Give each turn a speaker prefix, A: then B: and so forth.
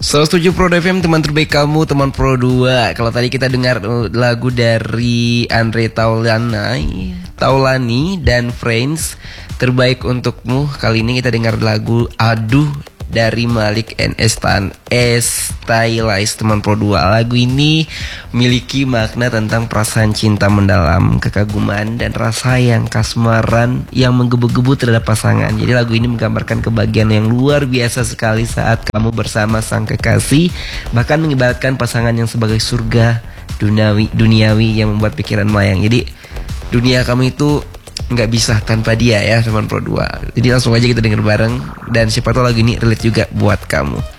A: 107 Pro FM, teman terbaik kamu, teman Pro 2. Kalau tadi kita dengar lagu dari Andre Taulani dan Friends, terbaik untukmu. Kali ini kita dengar lagu Aduh dari Malik and Stylize, teman Pro 2. Lagu ini memiliki makna tentang perasaan cinta mendalam, kekaguman, dan rasa yang kasmaran yang menggebu-gebu terhadap pasangan. Jadi lagu ini menggambarkan kebahagiaan yang luar biasa sekali saat kamu bersama sang kekasih, bahkan mengibaratkan pasangan yang sebagai surga duniawi yang membuat pikiran melayang. Jadi dunia kamu itu nggak bisa tanpa dia ya, teman Pro 2. Jadi langsung aja kita denger bareng, dan siapa tahu lagu ini relate juga buat kamu.